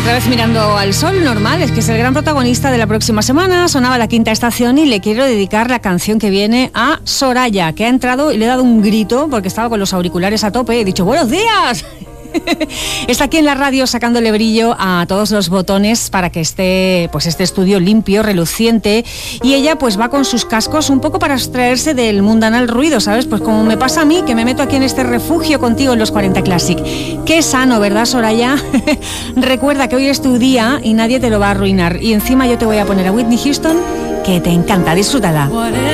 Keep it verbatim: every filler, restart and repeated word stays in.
Otra vez mirando al sol, normal, es que es el gran protagonista de la próxima semana. Sonaba La Quinta Estación y le quiero dedicar la canción que viene a Soraya, que ha entrado y le he dado un grito porque estaba con los auriculares a tope y he dicho ¡buenos días! Está aquí en la radio sacándole brillo a todos los botones para que esté pues este estudio limpio, reluciente, y ella pues va con sus cascos un poco para abstraerse del mundanal ruido, ¿sabes? Pues como me pasa a mí, que me meto aquí en este refugio contigo en los cuarenta Classic. Qué sano, ¿verdad, Soraya? Recuerda que hoy es tu día y nadie te lo va a arruinar, y encima yo te voy a poner a Whitney Houston, que te encanta. Disfrútala.